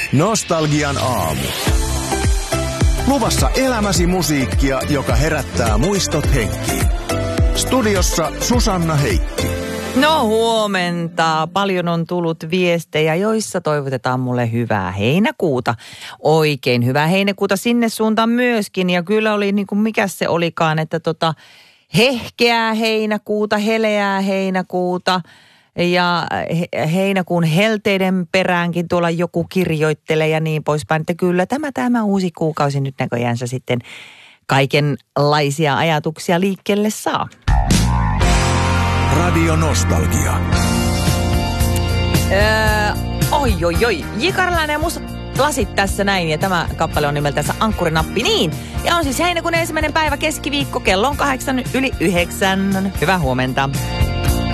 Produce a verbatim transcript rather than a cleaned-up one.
Nostalgian aamu. Luvassa elämäsi musiikkia, joka herättää muistot henkiin. Studiossa Susanna Heikki. No huomenta. Paljon on tullut viestejä, joissa toivotetaan mulle hyvää heinäkuuta. Oikein hyvää heinäkuuta sinne suuntaan myöskin. Ja kyllä oli niin kuin mikä se olikaan, että tota hehkeää heinäkuuta, heleää heinäkuuta. Ja heinäkuun helteiden peräänkin tuolla joku kirjoittelee ja niin poispäin. Että kyllä tämä, tämä uusi kuukausi nyt näköjäänsä sitten kaikenlaisia ajatuksia liikkeelle saa. Radio Nostalgia. Öö, oi, oi, oi. J. Karjalainen ja mustat lasit tässä näin. Ja tämä kappale on nimeltänsä Ankkurinappi. Niin. Ja on siis heinäkuun ensimmäinen päivä keskiviikko. Kello on kahdeksan yli yhdeksän. Hyvää huomenta.